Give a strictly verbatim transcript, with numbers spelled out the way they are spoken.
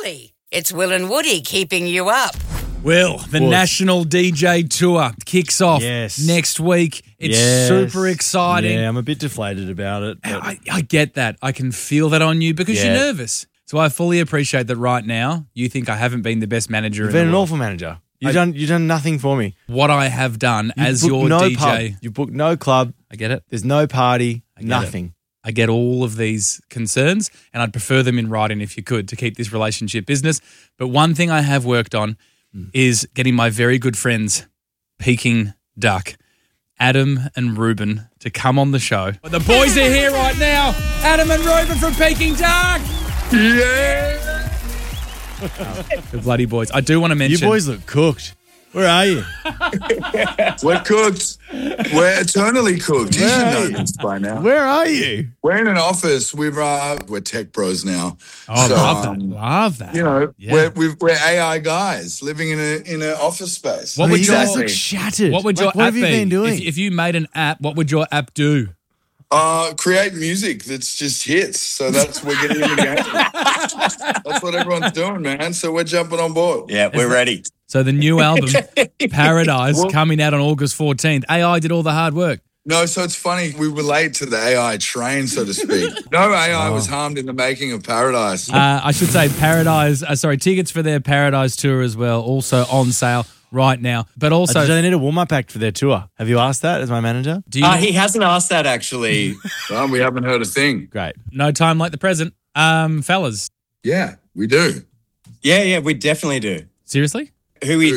Surely it's Will and Woody keeping you up. Will, the Was. National D J Tour kicks off Yes. next week. It's Yes. super exciting. Yeah, I'm a bit deflated about it. But I, I get that. I can feel that on you because Yeah. you're nervous. So I fully appreciate that right now you think I haven't been the best manager you've in been the an world. awful manager. You've I- done you've done nothing for me. What I have done You've as booked your no D J. pub. You booked no club. I get it. There's no party. get it. Nothing. I get all of these concerns and I'd prefer them in writing if you could to keep this relationship business. But one thing I have worked on Mm. is getting my very good friends, Peking Duck, Adam and Ruben, to come on the show. But the boys are here right now. Adam and Ruben from Peking Duck. Yeah. The bloody boys. I do want to You mention. boys look cooked. Where are you? We're cooked. We're eternally cooked. You should know Right. this by now. Where are you? We're in an office. We're uh, we're tech bros now. Oh, So, love that. um, Love that. You know, Yeah. we're we've, we're A I guys living in a in an office space. What I mean, would you your- guys look shattered. What would your Like, what app have you be? been doing? If, if you made an app, what would your app do? Uh, create music that's just hits. So that's we're getting in the game. That's what everyone's doing, man. So we're jumping on board. Yeah, we're ready. So the new album, Paradise, coming out on August fourteenth. A I did all the hard work. No, so it's funny. We relate to the A I train, so to speak. No A I was harmed in the making of Paradise. Uh, I should say Paradise, uh, sorry, tickets for their Paradise tour as well, also on sale right now. But Uh, also, do they need a warm-up act for their tour? Have you asked that as my manager? do you Uh, he hasn't asked that, actually. Well, we haven't heard a thing. Great. no time like the present? Um, fellas, Yeah, we do. Yeah, yeah, we definitely do. seriously? Who we